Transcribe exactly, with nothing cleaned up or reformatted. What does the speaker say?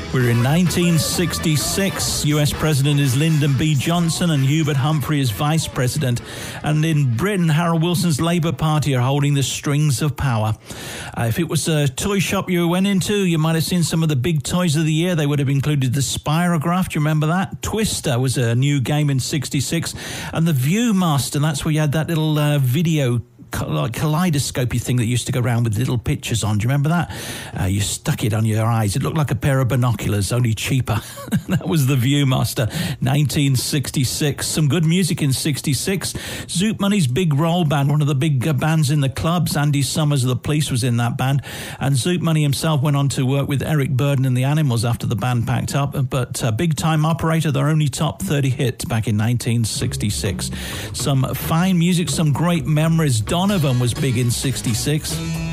We're in nineteen sixty-six. U S President is Lyndon B. Johnson and Hubert Humphrey is Vice President. And in Britain, Harold Wilson's Labour Party are holding the strings of power. Uh, if it was a toy shop you went into, you might have seen some of the big toys of the year. They would have included the Spirograph. Do you remember that? Twister was a new game in sixty-six. And the Viewmaster, that's where you had that little uh, video like kaleidoscopy thing that used to go around with little pictures on. Do you remember that? Uh, you stuck it on your eyes. It looked like a pair of binoculars, only cheaper. That was the Viewmaster, nineteen sixty-six. Some good music in sixty-six. Zoot Money's Big Roll Band, one of the big uh, bands in the clubs. Andy Summers of the Police was in that band. And Zoot Money himself went on to work with Eric Burdon and the Animals after the band packed up. But uh, Big Time Operator, their only top thirty hit back in nineteen sixty-six. Some fine music, some great memories. Donovan was big in sixty-six.